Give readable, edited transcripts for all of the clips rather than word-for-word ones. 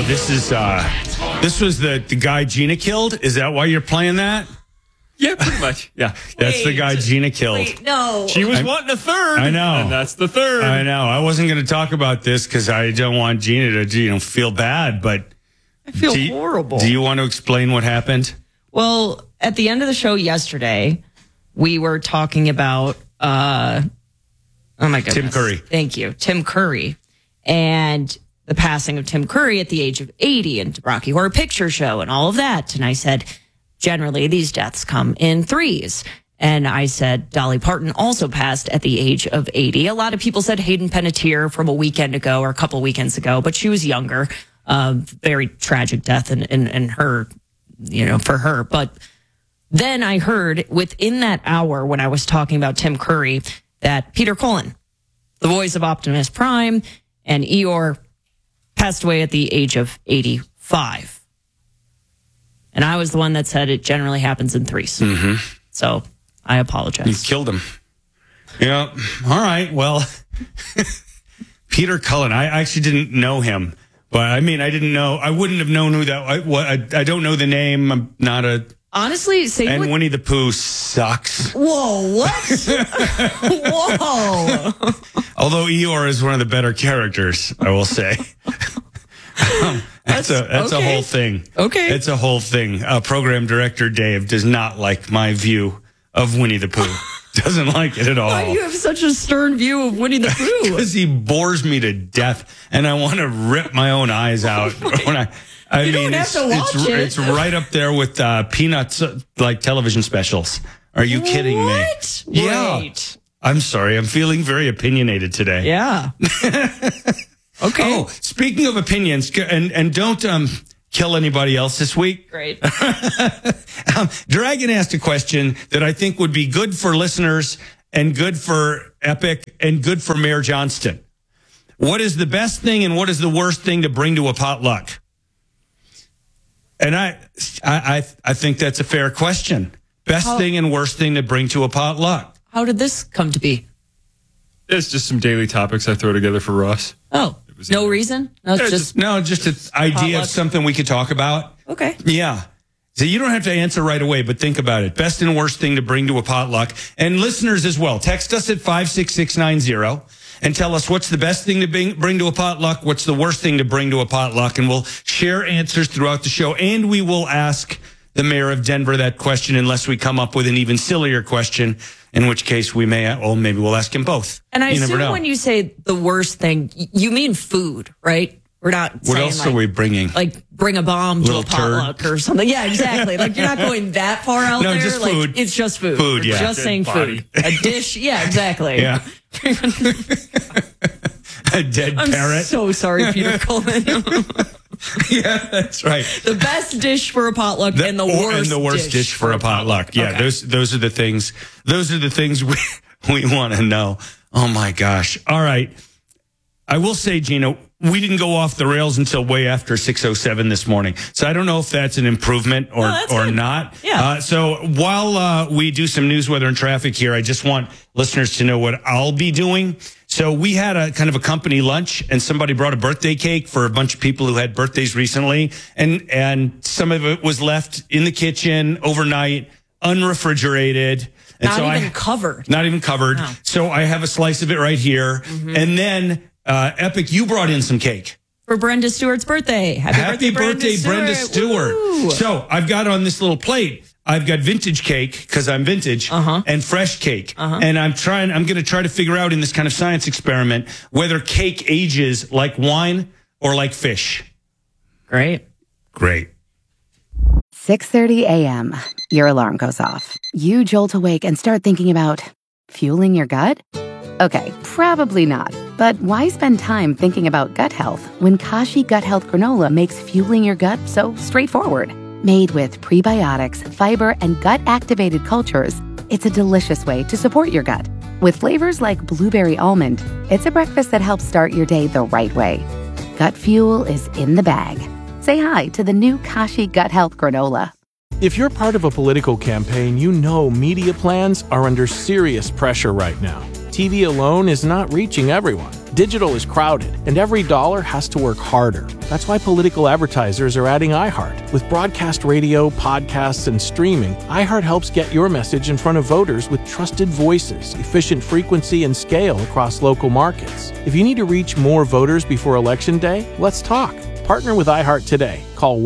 this was the guy Gina killed. Is that why you're playing that? Yeah, pretty much. Yeah. That's the guy Gina killed. Wait, no. She was wanting a third. I know. And that's the third. I know. I wasn't going to talk about this because I don't want Gina to, feel bad, but I feel horrible. Do you want to explain what happened? Well, at the end of the show yesterday, we were talking about, oh my goodness. Tim Curry. Thank you. Tim Curry. And the passing of Tim Curry at the age of 80 and Rocky Horror Picture Show and all of that. And I said, generally, these deaths come in threes. And I said Dolly Parton also passed at the age of 80. A lot of people said Hayden Panettiere from a weekend ago or a couple weekends ago, but she was younger. Very tragic death in her, for her. But then I heard within that hour when I was talking about Tim Curry that Peter Cullen, the voice of Optimus Prime, and Eeyore passed away at the age of 85. And I was the one that said it generally happens in threes. Mm-hmm. So I apologize. You killed him. Yeah. All right. Well, Peter Cullen, I actually didn't know him. But I wouldn't have known who that. I don't know the name. I'm not a. Honestly, and Winnie the Pooh sucks. Whoa, what? Whoa. Although Eeyore is one of the better characters, I will say. That's a whole thing. Okay. It's a whole thing. Program director Dave does not like my view of Winnie the Pooh. Doesn't like it at all. Why do you have such a stern view of Winnie the Pooh? Because he bores me to death, and I want to rip my own eyes out when I don't have to watch it. It's right up there with Peanuts, like television specials. Are you kidding me? Yeah. Wait. I'm sorry. I'm feeling very opinionated today. Yeah. Okay. Oh, speaking of opinions, and don't kill anybody else this week. Great. Dragon asked a question that I think would be good for listeners and good for Epic and good for Mayor Johnston. What is the best thing and what is the worst thing to bring to a potluck? And I think that's a fair question. Best thing and worst thing to bring to a potluck. How did this come to be? It's just some daily topics I throw together for Russ. Oh, no reason? No, just an idea potluck. of something we could talk about. Okay. Yeah. So you don't have to answer right away, but think about it. Best and worst thing to bring to a potluck. And listeners as well. Text us at 56690 and tell us what's the best thing to bring to a potluck, what's the worst thing to bring to a potluck, and we'll share answers throughout the show. And we will ask the mayor of Denver that question unless we come up with an even sillier question, in which case maybe we'll ask him both. And I assume when you say the worst thing, you mean food, right? We're not What saying else are we bringing? Like bring a bomb to a Little potluck or something. Yeah, exactly. Like you're not going that far out there. No, just food. It's just food. Food, yeah. We're just saying food. A dish. Yeah, exactly. Yeah. A dead I'm parrot. so sorry, Peter Coleman. Yeah, that's right. The best dish for a potluck and the worst dish for a potluck. Yeah, okay. those are the things. Those are the things we want to know. Oh my gosh. All right. I will say, Gina, we didn't go off the rails until way after 6:07 this morning. So I don't know if that's an improvement or not. Yeah. So while we do some news, weather, and traffic here, I just want listeners to know what I'll be doing. So we had a kind of a company lunch, and somebody brought a birthday cake for a bunch of people who had birthdays recently, and some of it was left in the kitchen overnight, unrefrigerated. And Not even covered. Not even covered. No. So I have a slice of it right here. Mm-hmm. And then, Epic, you brought in some cake. For Brenda Stewart's birthday. Happy birthday, Brenda Stewart. Woo. So I've got on this little plate, I've got vintage cake, because I'm vintage, and fresh cake. And I'm going to try to figure out in this kind of science experiment whether cake ages like wine or like fish. Great. 6:30 a.m. Your alarm goes off. You jolt awake and start thinking about fueling your gut? Okay, probably not. But why spend time thinking about gut health when Kashi Gut Health Granola makes fueling your gut so straightforward? Made with prebiotics, fiber, and gut-activated cultures, it's a delicious way to support your gut. With flavors like blueberry almond, it's a breakfast that helps start your day the right way. Gut fuel is in the bag. Say hi to the new Kashi Gut Health Granola. If you're part of a political campaign, you know media plans are under serious pressure right now. TV alone is not reaching everyone. Digital is crowded, and every dollar has to work harder. That's why political advertisers are adding iHeart. With broadcast radio, podcasts, and streaming, iHeart helps get your message in front of voters with trusted voices, efficient frequency, and scale across local markets. If you need to reach more voters before Election Day, let's talk. Partner with iHeart today. Call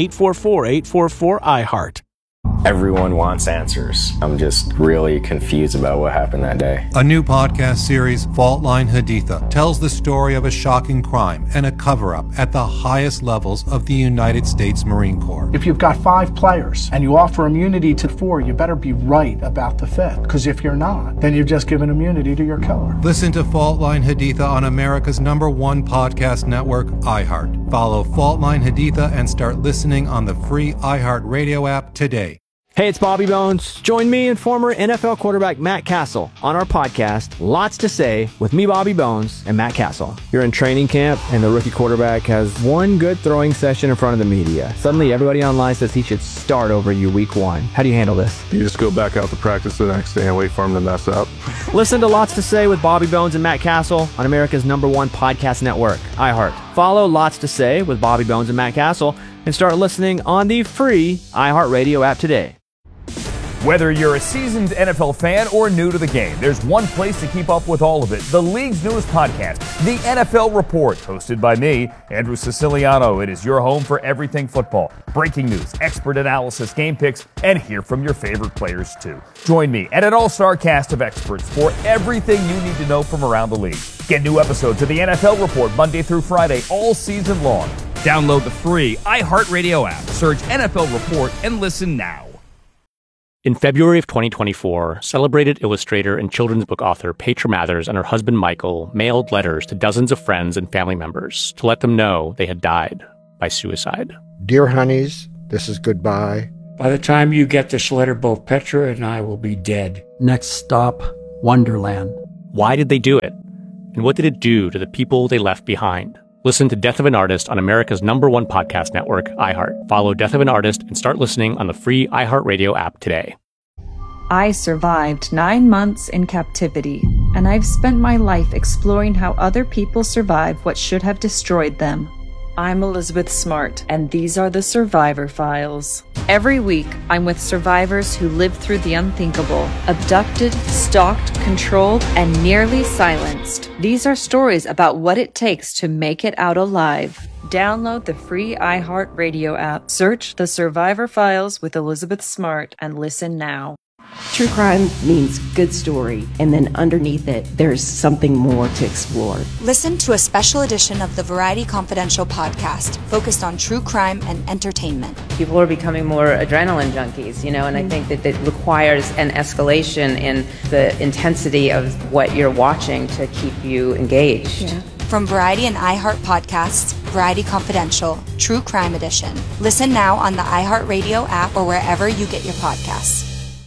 1-844-844-iHeart. Everyone wants answers. I'm just really confused about what happened that day. A new podcast series, Fault Line Haditha, tells the story of a shocking crime and a cover-up at the highest levels of the United States Marine Corps. If you've got 5 players and you offer immunity to 4, you better be right about the 5th. Because if you're not, then you've just given immunity to your killer. Listen to Fault Line Haditha on America's #1 podcast network, iHeart. Follow Fault Line Haditha and start listening on the free iHeart Radio app today. Hey, it's Bobby Bones. Join me and former NFL quarterback Matt Castle on our podcast, Lots to Say, with me, Bobby Bones, and Matt Castle. You're in training camp, and the rookie quarterback has one good throwing session in front of the media. Suddenly, everybody online says he should start over you week 1. How do you handle this? You just go back out to practice the next day and wait for him to mess up. Listen to Lots to Say with Bobby Bones and Matt Castle on America's #1 podcast network, iHeart. Follow Lots to Say with Bobby Bones and Matt Castle and start listening on the free iHeartRadio app today. Whether you're a seasoned NFL fan or new to the game, there's one place to keep up with all of it. The league's newest podcast, The NFL Report, hosted by me, Andrew Siciliano. It is your home for everything football. Breaking news, expert analysis, game picks, and hear from your favorite players too. Join me and an all-star cast of experts for everything you need to know from around the league. Get new episodes of The NFL Report Monday through Friday all season long. Download the free iHeartRadio app, search NFL Report, and listen now. In February of 2024, celebrated illustrator and children's book author Petra Mathers and her husband Michael mailed letters to dozens of friends and family members to let them know they had died by suicide. Dear honeys, this is goodbye. By the time you get this letter, both Petra and I will be dead. Next stop, Wonderland. Why did they do it? And what did it do to the people they left behind? Listen to Death of an Artist on America's #1 podcast network, iHeart. Follow Death of an Artist and start listening on the free iHeartRadio app today. I survived 9 months in captivity, and I've spent my life exploring how other people survive what should have destroyed them. I'm Elizabeth Smart, and these are the Survivor Files. Every week, I'm with survivors who lived through the unthinkable, abducted, stalked, controlled, and nearly silenced. These are stories about what it takes to make it out alive. Download the free iHeartRadio app, search The Survivor Files with Elizabeth Smart, and listen now. True crime means good story, and then underneath it, there's something more to explore. Listen to a special edition of the Variety Confidential podcast focused on true crime and entertainment. People are becoming more adrenaline junkies, and I think that it requires an escalation in the intensity of what you're watching to keep you engaged. Yeah. From Variety and iHeart podcasts, Variety Confidential, True Crime Edition. Listen now on the iHeartRadio app or wherever you get your podcasts.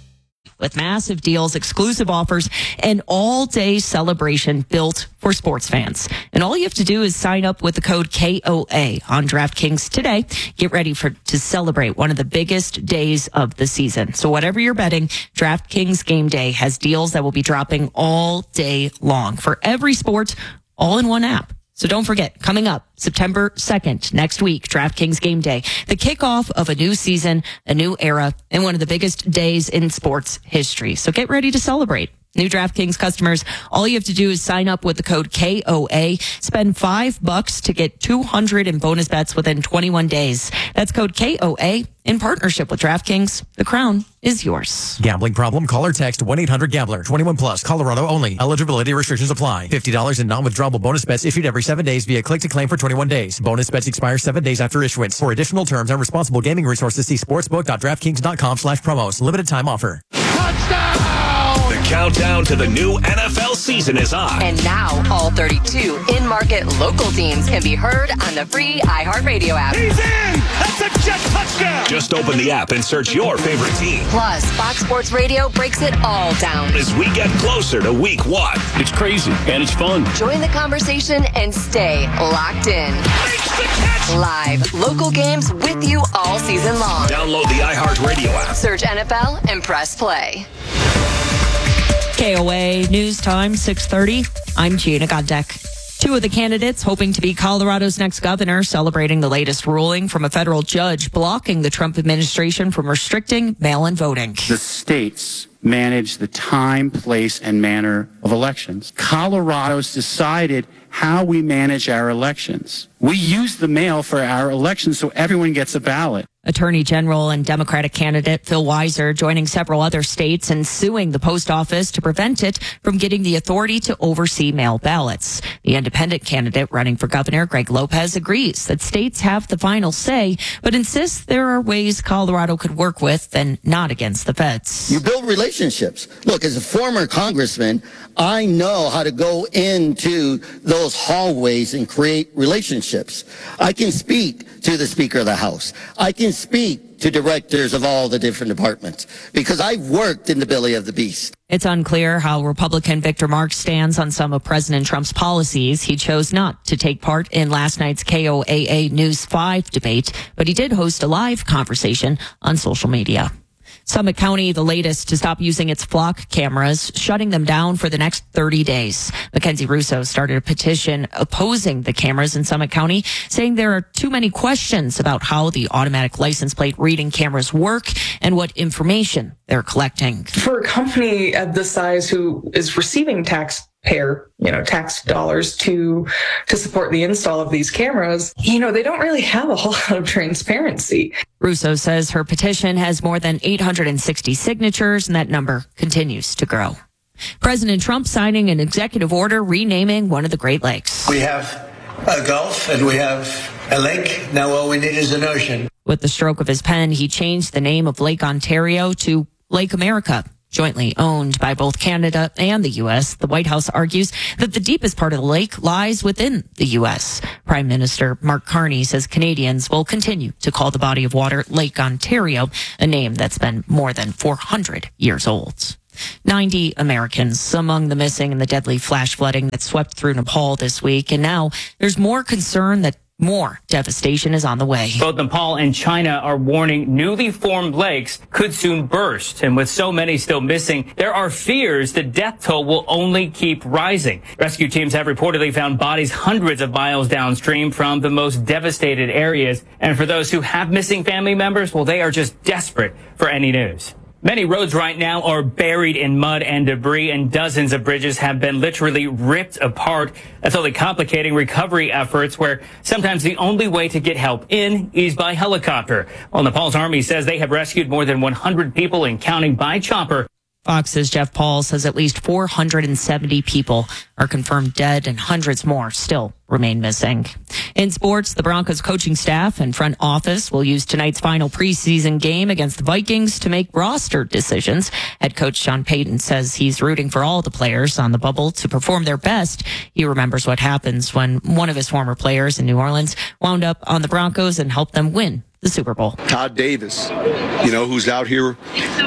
With massive deals, exclusive offers, and all-day celebration built for sports fans. And all you have to do is sign up with the code KOA on DraftKings today. Get ready to celebrate one of the biggest days of the season. So whatever you're betting, DraftKings Game Day has deals that will be dropping all day long for every sport, all in one app. So don't forget, coming up September 2nd, next week, DraftKings Game Day, the kickoff of a new season, a new era, and one of the biggest days in sports history. So get ready to celebrate. New DraftKings customers, all you have to do is sign up with the code KOA. Spend $5 to get $200 in bonus bets within 21 days. That's code KOA in partnership with DraftKings. The crown is yours. Gambling problem? Call or text 1-800-GAMBLER. 21 plus. Colorado only. Eligibility restrictions apply. $50 in non-withdrawable bonus bets issued every 7 days via click to claim for 21 days. Bonus bets expire 7 days after issuance. For additional terms and responsible gaming resources, see sportsbook.draftkings.com/promos. Limited time offer. The countdown to the new NFL season is on. And now, all 32 in-market local teams can be heard on the free iHeartRadio app. He's in! That's a jet touchdown! Just open the app and search your favorite team. Plus, Fox Sports Radio breaks it all down as we get closer to week 1. It's crazy, and it's fun. Join the conversation and stay locked in. Live, local games with you all season long. Download the iHeartRadio app. Search NFL and press play. KOA News Time, 6:30. I'm Gina Goddeck. Two of the candidates hoping to be Colorado's next governor celebrating the latest ruling from a federal judge blocking the Trump administration from restricting mail-in voting. The states manage the time, place, and manner of elections. Colorado's decided how we manage our elections. We use the mail for our elections so everyone gets a ballot. Attorney General and Democratic candidate Phil Weiser joining several other states and suing the post office to prevent it from getting the authority to oversee mail ballots. The independent candidate running for governor, Greg Lopez, agrees that states have the final say, but insists there are ways Colorado could work with and not against the feds. You build relationships. Look, as a former congressman, I know how to go into those hallways and create relationships. I can speak to the Speaker of the House. I can speak to directors of all the different departments because I've worked in the belly of the beast. It's unclear how Republican Victor Marx stands on some of President Trump's policies. He chose not to take part in last night's KOAA News 5 debate, but he did host a live conversation on social media. Summit County, the latest to stop using its flock cameras, shutting them down for the next 30 days. Mackenzie Russo started a petition opposing the cameras in Summit County, saying there are too many questions about how the automatic license plate reading cameras work and what information they're collecting. For a company of this size who is receiving tax dollars to support the install of these cameras, they don't really have a whole lot of transparency. Russo says her petition has more than 860 signatures, and that number continues to grow. President Trump signing an executive order renaming one of the Great Lakes. We have a Gulf and we have a lake. Now all we need is an ocean. With the stroke of his pen, he changed the name of Lake Ontario to Lake America. Jointly owned by both Canada and the U.S., the White House argues that the deepest part of the lake lies within the U.S. Prime Minister Mark Carney says Canadians will continue to call the body of water Lake Ontario, a name that's been more than 400 years old. 90 Americans among the missing in the deadly flash flooding that swept through Nepal this week. And now there's more concern that more devastation is on the way. Both Nepal and China are warning newly formed lakes could soon burst. And with so many still missing, there are fears the death toll will only keep rising. Rescue teams have reportedly found bodies hundreds of miles downstream from the most devastated areas. And for those who have missing family members, well, they are just desperate for any news. Many roads right now are buried in mud and debris, and dozens of bridges have been literally ripped apart. That's only complicating recovery efforts, where sometimes the only way to get help in is by helicopter. Well, Nepal's army says they have rescued more than 100 people and counting by chopper. Fox's Jeff Paul says at least 470 people are confirmed dead and hundreds more still remain missing. In sports, the Broncos coaching staff and front office will use tonight's final preseason game against the Vikings to make roster decisions. Head coach Sean Payton says he's rooting for all the players on the bubble to perform their best. He remembers what happens when one of his former players in New Orleans wound up on the Broncos and helped them win the Super Bowl. Todd Davis, who's out here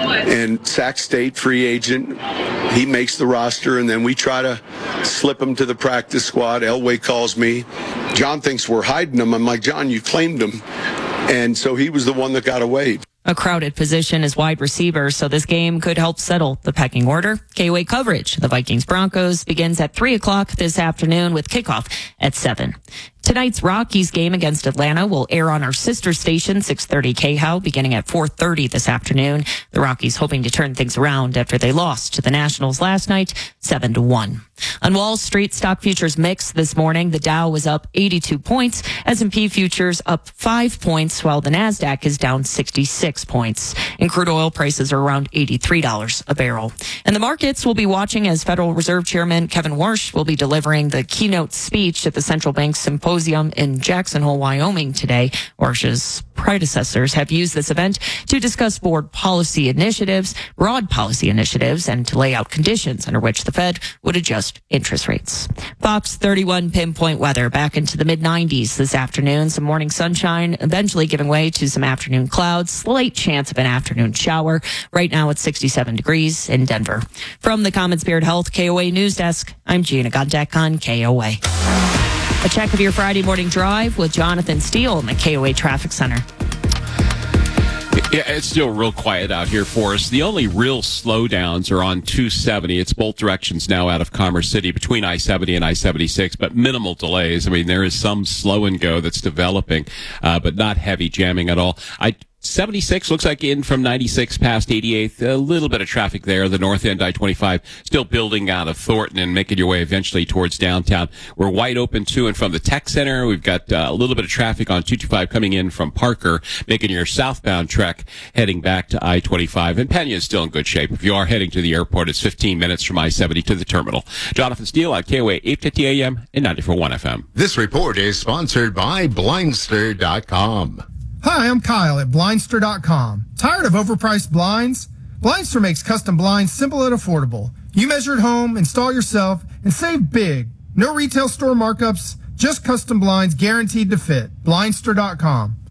in Sac State, free agent. He makes the roster, and then we try to slip him to the practice squad. Elway calls me. John thinks we're hiding him. I'm like, John, you claimed him. And so he was the one that got away. A crowded position is wide receiver, so this game could help settle the pecking order. KOA coverage, the Vikings-Broncos, begins at 3 o'clock this afternoon with kickoff at 7. Tonight's Rockies game against Atlanta will air on our sister station, 630 KHOW, beginning at 4:30 this afternoon. The Rockies hoping to turn things around after they lost to the Nationals last night, 7-1. On Wall Street, stock futures mixed this morning. The Dow was up 82 points. S&P futures up 5 points, while the Nasdaq is down 66 points. And crude oil prices are around $83 a barrel. And the markets will be watching as Federal Reserve Chairman Kevin Warsh will be delivering the keynote speech at the Central Bank Symposium in Jackson Hole, Wyoming today. Warsh's predecessors have used this event to discuss broad policy initiatives, and to lay out conditions under which the Fed would adjust interest rates. Fox 31 pinpoint weather back into the mid-90s this afternoon. Some morning sunshine, eventually giving way to some afternoon clouds. Slight chance of an afternoon shower. Right now it's 67 degrees in Denver. From the Common Spirit Health KOA News Desk, I'm Gina Gondek on KOA. A check of your Friday morning drive with Jonathan Steele in the KOA Traffic Center. Yeah, it's still real quiet out here for us. The only real slowdowns are on 270. It's both directions now out of Commerce City between I-70 and I-76, but minimal delays. I mean, there is some slow and go that's developing, but not heavy jamming at all. 76 looks like in from 96 past 88th. A little bit of traffic there. The north end I-25 still building out of Thornton and making your way eventually towards downtown. We're wide open to and from the Tech Center. We've got a little bit of traffic on 225 coming in from Parker, making your southbound trek heading back to I-25. And Pena is still in good shape. If you are heading to the airport, it's 15 minutes from I-70 to the terminal. Jonathan Steele on KOA 850 AM and 94.1 FM. This report is sponsored by Blindster.com. Hi, I'm Kyle at Blindster.com. Tired of overpriced blinds? Blindster makes custom blinds simple and affordable. You measure at home, install yourself, and save big. No retail store markups, just custom blinds guaranteed to fit. Blindster.com.